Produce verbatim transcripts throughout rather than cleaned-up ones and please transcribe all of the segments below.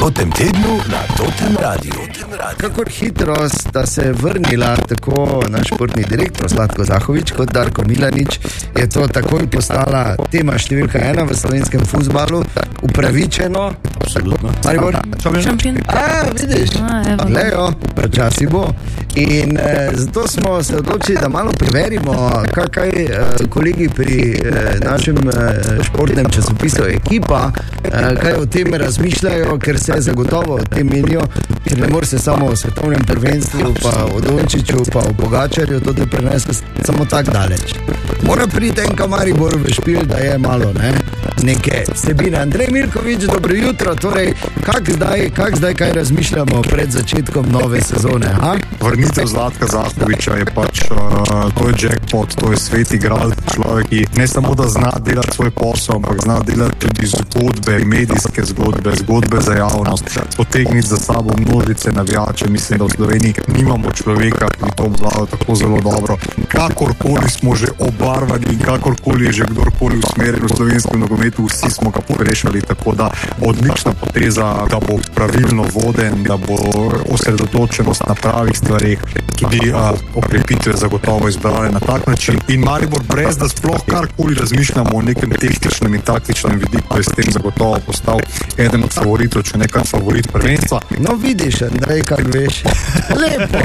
Totem tednu na Totem Radiu. Kakor hitro sta se vrnila tako naš športni direktor Zlatko Zahovič kot Darko Milanič, je to takoj postala tema številka ena v slovenskem fuzbalu, upravičeno. Absolutno. Maribor? Šampion. A, vidiš, Lejo, počasi bo. In eh, zato smo se odločili, da malo preverimo, kaj, kaj eh, kolegi pri eh, našem eh, športnem časopisu Ekipa, eh, kaj o tem razmišljajo, ker se zagotovo o tem menijo, ker ne more se samo o svetovnem prvenstvu, pa o Dončiću, pa o Pogačarju, to te prenese samo tak daleč. Mora priti en Maribor v špil, da je malo, ne, neke vsebine. Andrej Milkovič, dobro jutro, torej, kak zdaj, kak zdaj kaj razmišljamo pred začetkom nove sezone, ha? Vrnitev Zlatka Zahoviča je pač, uh, to je jackpot, to je svet igral, človek, ki ne samo da zna delati svoj posel, ampak zna delati tudi zgodbe, medijske zgodbe, zgodbe za javnost, potegniti za sabo množice navijače. Mislim, da v Sloveniji nimamo človeka, ki to obvlada tako zelo dobro. Kakorkoli smo že obarvani in kakorkoli je že kdorkoli usmerjen v slovenskem nogometu, vsi smo ga pogrešali, tako da odlična poteza, da bo pravilno voden, da bo osredotočenost na pravih stvarih, tudi uh, okrepitve zagotovo izbrane na tak način. In Maribor, brez da sploh karkoli razmišljamo o nekem tehničnem in taktičnem vidiku, je s tem zagotovo postal eden od favoritov, če nekaj favorit prvenstva. No vidiš, Andrej, kak veš. Lepo.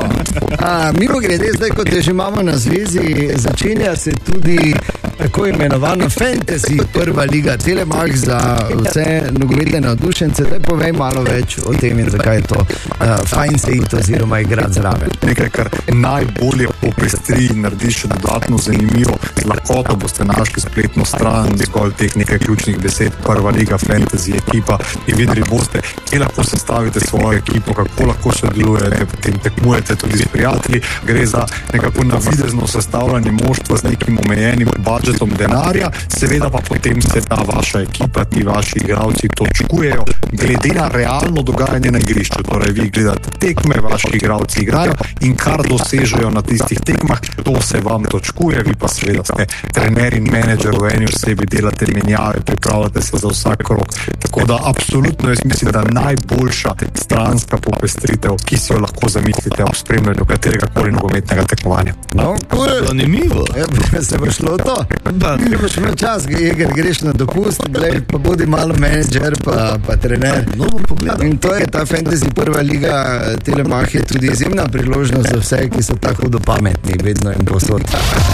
A, mimo grede, zdaj kot je že imamo na zvezi, začenja se tudi tako imenovana fantasy prva liga Telemax za vse nogometne navdušence. Daj povej malo več o tem in zakaj je to uh, fajn se iti oziroma igrati zraven. Nekaj, kar najbolje popestri in naredi še dodatno zanimivo. Z lahkoto boste našli spletno stran, zgolj teh nekaj ključnih besed, prva liga, fantasy, ekipa, in videli boste, kje lahko sestavite svojo ekipo, kako lahko sodelujete, potem tekmujete tudi s prijatelji. Gre za nekako navidezno sestavljanje moštva z nekim omejenim budžetom denarja, seveda pa potem se ta vaša ekipa, ti vaši igralci točkujejo glede na realno dogajanje na igrišču. Torej, vi gledate tekme, vaši igralci igrajo in kar dosežejo na tistih tekmah, to se vam točkuje, vi pa seveda ste trener in menedžer v eni osebi, delate menjave, pripravljate se za vsak krog. Tako da absolutno jaz mislim, da najboljša stranska popestritev, ki si jo lahko zamislite ob spremljanju katerega koli nogometnega tekmovanja. No, cool. Zanimivo. Ja, se bo šlo to. Pa ti boš imel čas, ker greš na dopust, gled, pa bodi malo menedžer, pa, pa trener. No, pogledaj. In to je ta fantasy prva liga Telemach, je tudi izjemna priložnost za vse, ki so tako hudo pametni, vedno in posod.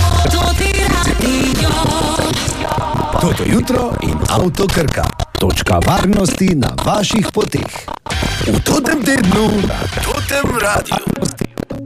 Toto jutro in Avto Krka. Točka varnosti na vaših poteh. V Totem tednu na Totem Radiu.